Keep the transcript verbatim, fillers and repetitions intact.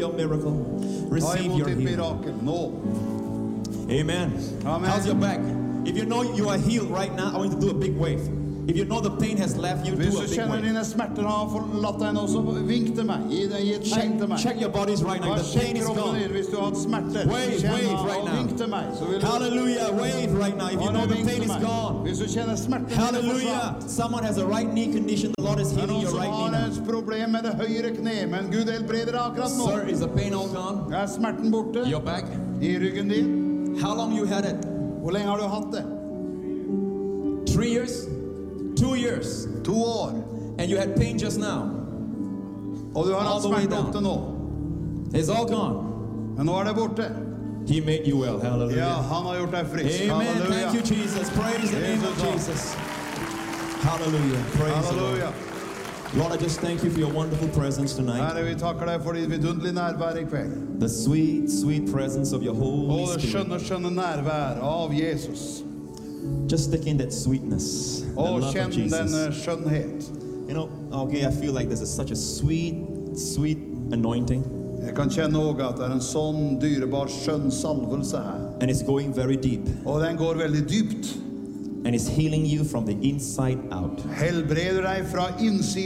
your miracle. Ta Receive imot your ditt healing. mirakel nå. Amen. Amen. How's your back? If you know you are healed right now, I want you to do a big wave. If you know the pain has left you, Hvis do a du big kjenner wave. dine smerter har forlatt deg nå, så vink til meg. Gi, gi et tegn til Check, meg. check your bodies right now. Bare The pain sjekk is kroppen gone. din hvis du har hatt smerter. Wave, Kjenn wave av, right og now. vink til meg. Så vil du Hallelujah. Wave right now. If you Bare know the vink pain til is meg. gone. Hvis du kjenner smerten din er Hallelujah. forsvant. Someone has a right knee condition. The Lord is Det er healing noen your som right knee har now. et problem med det høyre kne, men Gud helbreder deg akkurat nå. Sir, is the pain all gone? Er smerten borte Your back? i ryggen din? How long you had it? Hvor lenge har du hatt det? Three years? Two years? To år. And you had pain just now? Og du har All hatt the way smerte down. opp til nå. It's all gone. Men nå er det borte. He made you well. Hallelujah. Ja, han har gjort deg frisk. Amen. Halleluja. Thank you, Jesus. Praise the name of Jesus. Jesus. Hallelujah. Praise the Lord. Halleluja. Lord, I just thank you for your wonderful presence tonight. Herre, vi takker deg for ditt vidunderlige nærvær i kveld. The sweet, sweet presence of your Holy Og det Spirit. skjønne, skjønne nærvær av Jesus. Just stick in that sweetness, the Og love of kjenn Jesus. denne skjønnhet. You know, okay, I feel like there's a, such a sweet, sweet anointing. Jeg kan kjenne også at det er en sånn dyrebar skjønn salvelse her. And it's going very deep. Og den går veldig dypt. And it's healing you from the inside out. Helbreder deg fra innsiden.